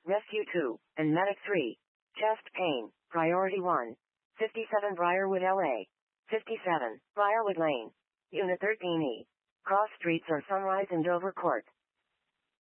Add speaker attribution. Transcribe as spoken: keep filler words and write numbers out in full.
Speaker 1: Rescue two, and Medic three. Chest pain, Priority one. fifty-seven Briarwood L A. fifty-seven, Briarwood Lane. Unit thirteen E. Cross streets are Sunrise and Dover Court.